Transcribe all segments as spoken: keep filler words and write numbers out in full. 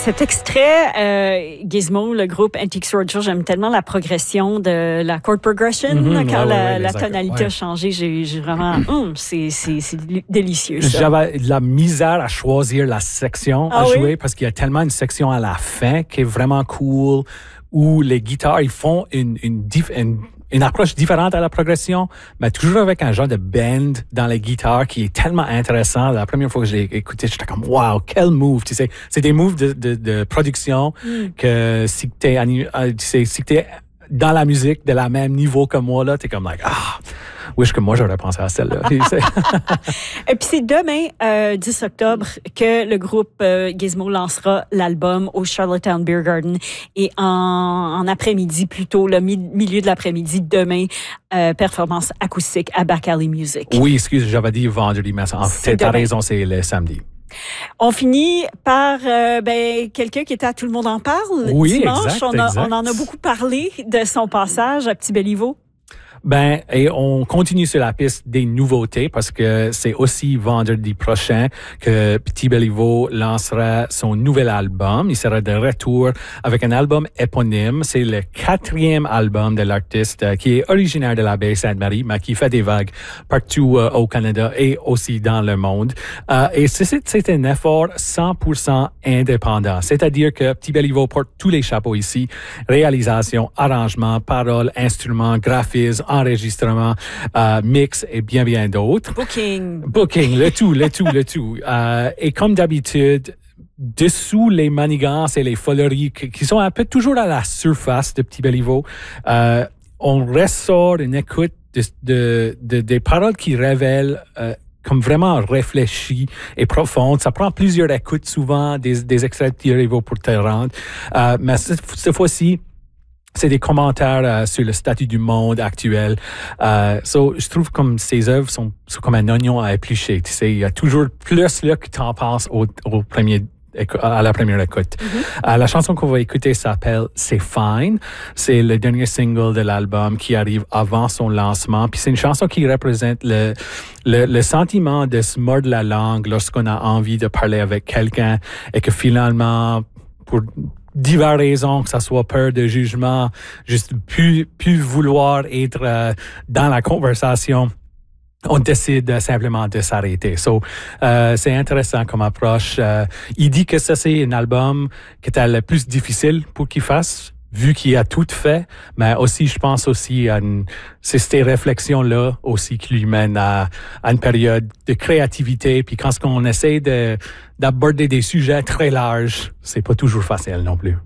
Cet extrait, euh, Gizmo, le groupe Antique Roadshow, j'aime tellement la progression de la chord progression. Mm-hmm, quand ouais, la, ouais, la tonalité ouais. a changé, j'ai, j'ai vraiment... hum, c'est, c'est, c'est délicieux, ça. J'avais de la misère à choisir la section ah, à oui? jouer parce qu'il y a tellement une section à la fin qui est vraiment cool où les guitares, ils font une, une, une, une approche différente à la progression, mais toujours avec un genre de bend dans les guitares qui est tellement intéressant. La première fois que je l'ai écouté, j'étais comme, wow, quel move! Tu sais, c'est des moves de, de, de production mm. que si t'es, tu sais, si t'es dans la musique de la même niveau que moi, là, t'es comme, like, ah, wish que moi, j'aurais pensé à celle-là. Et puis, c'est demain, euh, dix octobre, que le groupe euh, Gizmo lancera l'album au Charlottetown Beer Garden. Et en, en après-midi, plutôt, le mi- milieu de l'après-midi, demain, euh, performance acoustique à Back Alley Music. Oui, excuse, j'avais dit vendredi, mais en fait, t'as raison, c'est le samedi. On finit par euh, ben, quelqu'un qui était à Tout le monde en parle oui, dimanche. Exact, on, a, exact. on en a beaucoup parlé de son passage à Petit-Béliveau. Ben, et on continue sur la piste des nouveautés parce que c'est aussi vendredi prochain que Petit-Béliveau lancera son nouvel album. Il sera de retour avec un album éponyme. C'est le quatrième album de l'artiste euh, qui est originaire de la baie Sainte-Marie, mais qui fait des vagues partout euh, au Canada et aussi dans le monde. Euh, et c'est, c'est un effort cent pour cent indépendant. C'est-à-dire que Petit-Béliveau porte tous les chapeaux ici. Réalisation, arrangement, paroles, instruments, graphisme, enregistrement, euh, mix et bien, bien d'autres. Booking. Booking, le tout, le tout, le tout. Euh, et comme d'habitude, dessous les manigances et les foleries qui sont un peu toujours à la surface de Petit-Béliveau, euh, on ressort une écoute de, de, de, des paroles qui révèlent euh, comme vraiment réfléchi et profonde. Ça prend plusieurs écoutes souvent, des, des extraits de Petit-Béliveau pour te rendre. Euh, mais cette, cette fois-ci, c'est des commentaires euh, sur le statut du monde actuel. Euh, so, je trouve comme ces œuvres sont, sont comme un oignon à éplucher. Tu sais, il y a toujours plus là que tu en penses au, au premier à la première écoute. Mm-hmm. Euh, la chanson qu'on va écouter s'appelle C'est Fine. C'est le dernier single de l'album qui arrive avant son lancement. Puis c'est une chanson qui représente le, le, le sentiment de se mordre la langue lorsqu'on a envie de parler avec quelqu'un et que finalement, pour diverses raisons, que ça soit peur de jugement, juste plus, plus vouloir être euh, dans la conversation, on décide simplement de s'arrêter. So, euh, c'est intéressant comme approche. Euh, il dit que ça, c'est un album qui était le plus difficile pour qu'il fasse, vu qu'il a tout fait, mais aussi, je pense aussi à une, c'est ces réflexions-là aussi qui lui mènent à, à une période de créativité. Puis quand on essaie de, d'aborder des sujets très larges, c'est pas toujours facile non plus.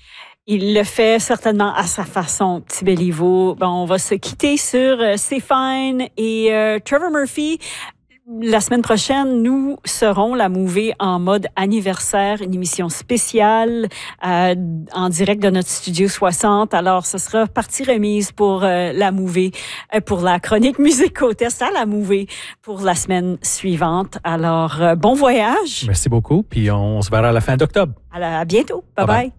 Il le fait certainement à sa façon, Petit-Béliveau. Bon, on va se quitter sur euh, C'est Fine et euh, Trevor Murphy. La semaine prochaine, nous serons la Mouvée en mode anniversaire, une émission spéciale euh, en direct de notre studio soixante. Alors, ce sera partie remise pour euh, la Mouvée, euh, pour la chronique musique au test à la Mouvée pour la semaine suivante. Alors, euh, bon voyage. Merci beaucoup, puis on se verra à la fin d'octobre. À, la, à bientôt. Bye bye. bye.